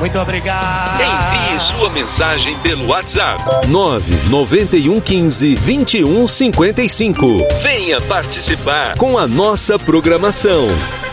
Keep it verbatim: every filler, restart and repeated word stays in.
Muito obrigado. Envie sua mensagem pelo WhatsApp nove nove um um cinco, vinte e um cinquenta e cinco. Venha participar com a nossa programação.